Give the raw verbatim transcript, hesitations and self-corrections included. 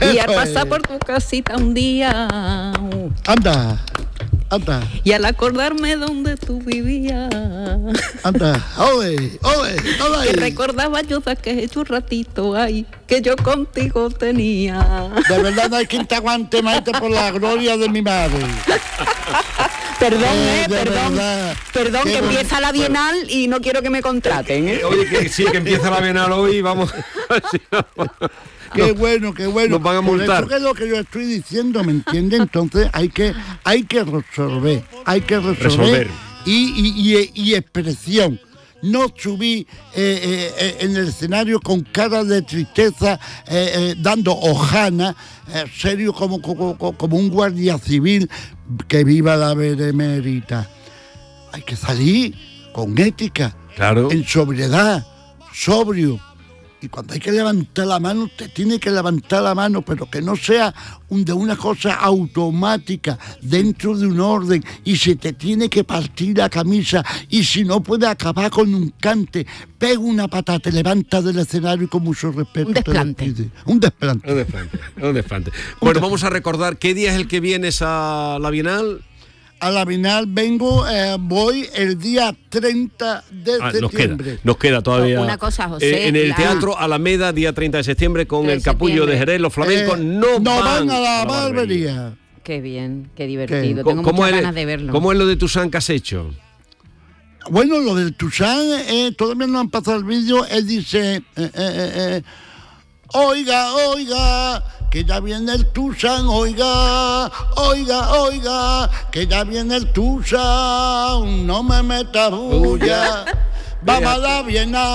Y al pasar por tu casita un día, Anda, anda, y al acordarme donde tú vivías, anda, ole, ole, ole. que recordaba yo de aquel ratito ay, que yo contigo tenía. De verdad no hay quien te aguante, Maite, por la gloria de mi madre. Perdón, Eh, eh, de perdón, verdad. perdón, Qué que bueno. empieza la Bienal y no quiero que me contraten, ¿eh? Oye, que sí, que empieza la Bienal hoy, vamos. Qué No, bueno, qué bueno. nos van a Por multar. eso que es lo que yo estoy diciendo, ¿me entiende? Entonces hay que, hay que resolver, hay que resolver, Resolver. Y, y, y, y expresión. No subí eh, eh, eh, en el escenario con cara de tristeza, eh, eh, dando hojana, eh, serio como, como, como un guardia civil. Que viva la benemérita. Hay que salir con ética, Claro. en sobriedad, sobrio. Y cuando hay que levantar la mano, usted tiene que levantar la mano, pero que no sea un, de una cosa automática, dentro de un orden, y se te tiene que partir la camisa, y si no puede acabar con un cante, pega una patada, te levanta del escenario y con mucho respeto. Un desplante. te despide. Un desplante. Un desplante, un desplante. Bueno, vamos a recordar qué día es el que vienes a la Bienal. A la Bienal vengo, eh, voy el día treinta de Ah, nos queda, septiembre. nos queda todavía. Una cosa, José, Eh, en el la- Teatro Alameda, día treinta de septiembre, con de el Capullo de septiembre. Jerez, los flamencos Eh, no, no van, van a la barbería. barbería. Qué bien, qué divertido. ¿Qué? Tengo ¿Cómo muchas es, ganas de verlo. ¿Cómo es lo de Tusán que has hecho? Bueno, lo del Tusán, eh, todavía no han pasado el vídeo. Él dice, eh, eh, eh, eh, oiga, oiga, que ya viene el Tusán, oiga, oiga, oiga, que ya viene el Tusán, no me meta bulla, vamos a la Bienal.